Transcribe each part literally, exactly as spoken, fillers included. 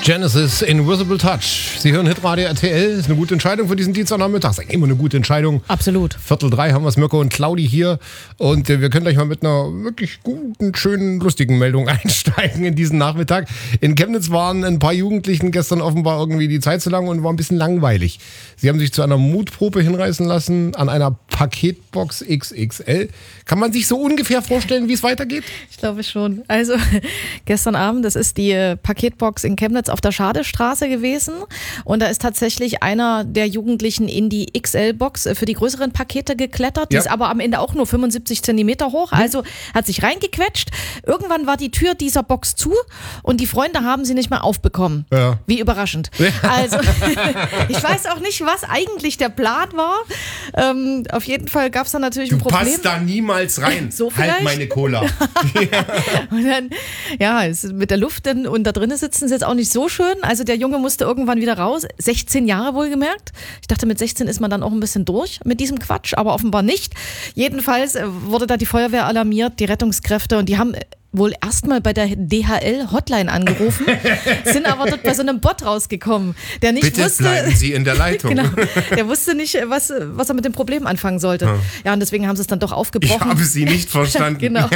Genesis, Invisible Touch. Sie hören Hitradio R T L. Ist eine gute Entscheidung für diesen Dienstagnachmittag. Ist eigentlich immer eine gute Entscheidung. Absolut. Viertel drei haben wir es, Mirko und Claudi hier. Und äh, wir können gleich mal mit einer wirklich guten, schönen, lustigen Meldung einsteigen in diesen Nachmittag. In Chemnitz waren ein paar Jugendlichen gestern offenbar irgendwie die Zeit zu lang und war ein bisschen langweilig. Sie haben sich zu einer Mutprobe hinreißen lassen an einer Paketbox X X L. Kann man sich so ungefähr vorstellen, wie es weitergeht? Ich glaube schon. Also gestern Abend, das ist die äh, Paketbox in Chemnitz auf der Schadestraße gewesen. Und da ist tatsächlich einer der Jugendlichen in die X L-Box für die größeren Pakete geklettert. Die Ja. ist aber am Ende auch nur fünfundsiebzig Zentimeter hoch. Also hat sich reingequetscht. Irgendwann war die Tür dieser Box zu und die Freunde haben sie nicht mehr aufbekommen. Ja. Wie überraschend. Also ich weiß auch nicht, was eigentlich der Plan war. Ähm, auf jeden Fall gab es dann natürlich Du ein Problem. passt da niemals rein. So halt vielleicht? meine Cola. Und dann, ja, es ist mit der Luft dann, und da drinnen sitzen ist jetzt auch nicht so schön. Also der Junge musste irgendwann wieder raus. sechzehn Jahre wohlgemerkt. Ich dachte, mit sechzehn ist man dann auch ein bisschen durch mit diesem Quatsch, aber offenbar nicht. Jedenfalls äh, wurde da die Feuerwehr alarmiert, die Rettungskräfte, und die haben wohl erstmal bei der D H L-Hotline angerufen, sind aber dort bei so einem Bot rausgekommen, der nicht Bitte wusste, bleiben Sie in der Leitung. genau, der wusste nicht, was, was er mit dem Problem anfangen sollte. Ja, ja, und deswegen haben sie es dann doch Ich aufgebrochen. habe Sie nicht verstanden. Genau.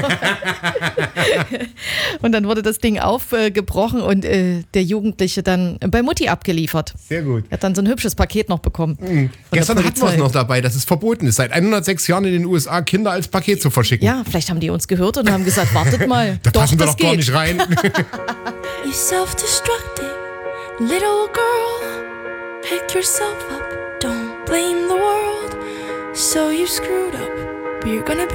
Und dann wurde das Ding aufgebrochen und äh, der Jugendliche dann bei Mutti abgeliefert. Sehr gut. Er hat dann so ein hübsches Paket noch bekommen. Mhm. Gestern hatten wir es noch dabei, dass es verboten ist, seit hundertsechs Jahren in den U S A Kinder als Paket zu verschicken. Ja, vielleicht haben die uns gehört und haben gesagt, wartet mal. Da doch, passen wir das doch gar geht. nicht rein. You self-destructive little girl. Pick yourself up, don't blame the world. So you screwed up, but you're gonna be